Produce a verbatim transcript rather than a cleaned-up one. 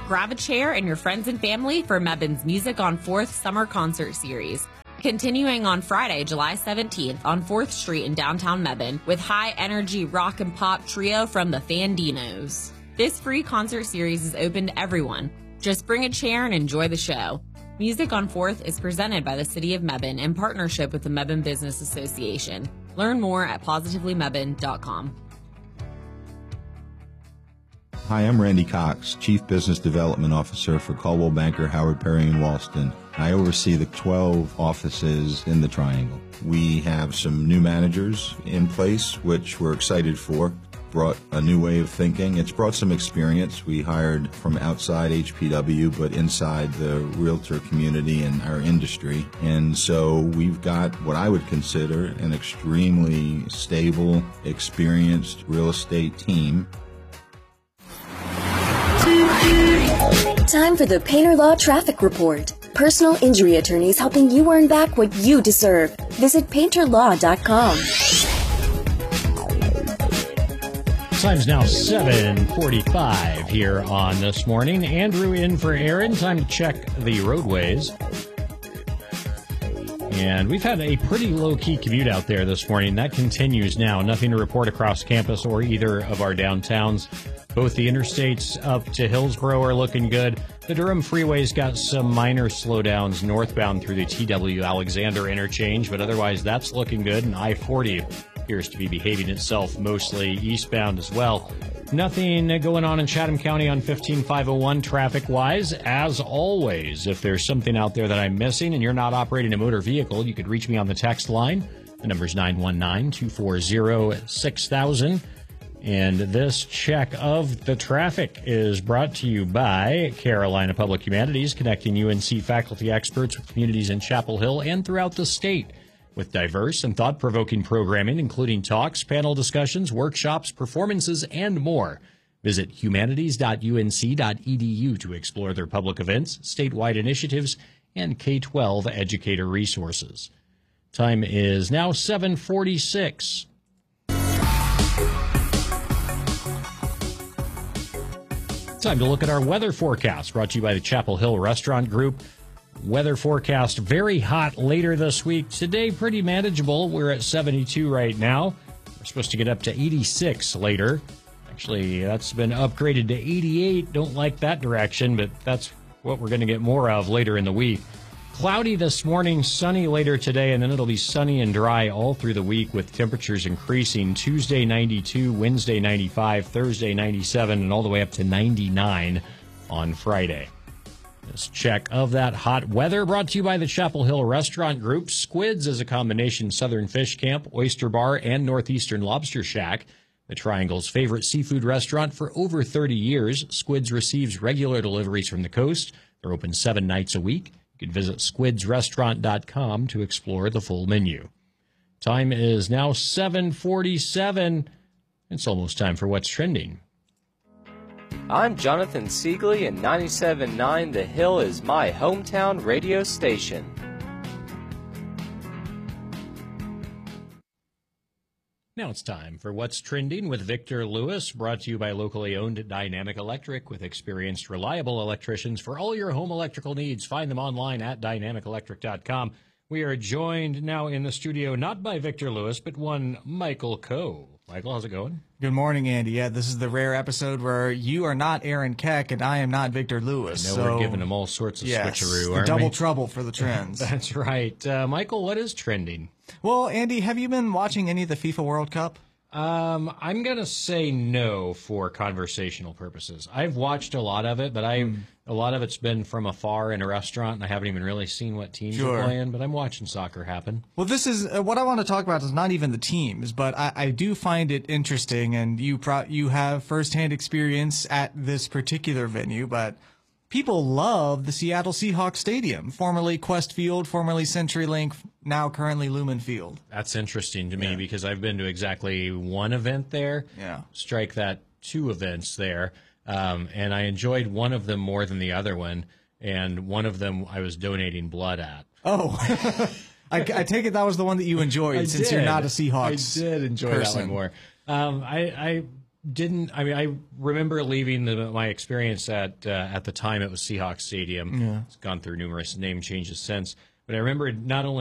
Grab a chair and your friends and family for Mebben's Music on fourth Summer Concert Series. Continuing on Friday, July seventeenth on fourth Street in downtown Mebben with high-energy rock and pop trio from the Fandinos. This free concert series is open to everyone. Just bring a chair and enjoy the show. Music on fourth is presented by the City of Mebben in partnership with the Mebben Business Association. Learn more at positively mebben dot com. Hi, I'm Randy Cox, Chief Business Development Officer for Coldwell Banker, Howard Perry, and Walston. I oversee the twelve offices in the Triangle. We have some new managers in place, which we're excited for. Brought a new way of thinking. It's brought some experience. We hired from outside H P W, but inside the realtor community and our industry. And so we've got what I would consider an extremely stable, experienced real estate team. Time for the Painter Law Traffic Report. Personal injury attorneys helping you earn back what you deserve. Visit painter law dot com. Time's now seven forty-five here on This Morning. Andrew in for Aaron. Time to check the roadways. And we've had a pretty low-key commute out there this morning. That continues now. Nothing to report across campus or either of our downtowns. Both the interstates up to Hillsborough are looking good. The Durham Freeway's got some minor slowdowns northbound through the T W Alexander interchange, but otherwise that's looking good. And I forty appears to be behaving itself mostly eastbound as well. Nothing going on in Chatham County on fifteen five oh one traffic-wise. As always, if there's something out there that I'm missing and you're not operating a motor vehicle, you could reach me on the text line. The number's nine one nine, two four zero, six thousand. And this check of the traffic is brought to you by Carolina Public Humanities, connecting U N C faculty experts with communities in Chapel Hill and throughout the state. With diverse and thought-provoking programming, including talks, panel discussions, workshops, performances, and more. Visit humanities dot U N C dot E D U to explore their public events, statewide initiatives, and K twelve educator resources. Time is now seven forty-six. Time to look at our weather forecast, brought to you by the Chapel Hill Restaurant Group. Weather forecast, very hot later this week. Today, pretty manageable. We're at seventy-two right now. We're supposed to get up to eighty-six later. Actually, that's been upgraded to eighty-eight. Don't like that direction, but that's what we're going to get more of later in the week. Cloudy this morning, sunny later today, and then it'll be sunny and dry all through the week with temperatures increasing. Tuesday, ninety-two, Wednesday, ninety-five, Thursday, ninety-seven, and all the way up to ninety-nine on Friday. This check of that hot weather brought to you by the Chapel Hill Restaurant Group. Squids is a combination Southern Fish Camp, Oyster Bar, and Northeastern Lobster Shack. The Triangle's favorite seafood restaurant for over thirty years. Squids receives regular deliveries from the coast. They're open seven nights a week. You can visit squids restaurant dot com to explore the full menu. Time is now seven forty-seven. It's almost time for What's Trending. I'm Jonathan Siegley, and ninety-seven point nine The Hill is my hometown radio station. Now it's time for What's Trending with Victor Lewis, brought to you by locally owned Dynamic Electric, with experienced, reliable electricians for all your home electrical needs. Find them online at dynamic electric dot com. We are joined now in the studio not by Victor Lewis, but one Michael Coe. Michael, how's it going? Good morning, Andy. Yeah, this is the rare episode where you are not Aaron Keck and I am not Victor Lewis. I know so, we're giving them all sorts of yes, switcheroo, the aren't double we? trouble for the trends. That's right. Uh, Michael, what is trending? Well, Andy, have you been watching any of the FIFA World Cup? Um, I'm going to say no for conversational purposes. I've watched a lot of it, but I mm. a lot of it's been from afar in a restaurant, and I haven't even really seen what teams sure. are playing, but I'm watching soccer happen. Well, this is uh, what I want to talk about is not even the teams, but I, I do find it interesting, and you pro- you have firsthand experience at this particular venue, but people love the Seattle Seahawks Stadium, formerly Quest Field, formerly CenturyLink, now currently Lumen Field. That's interesting to me yeah. because I've been to exactly one event there. Yeah. Strike that two events there. Um, and I enjoyed one of them more than the other one. And one of them I was donating blood at. Oh, I, I take it that was the one that you enjoyed I since did. you're not a Seahawks I did enjoy person. that one more. Um, I, I didn't. I mean, I remember leaving the, my experience at uh, at the time it was Seahawks Stadium. Yeah. It's gone through numerous name changes since, but I remember not only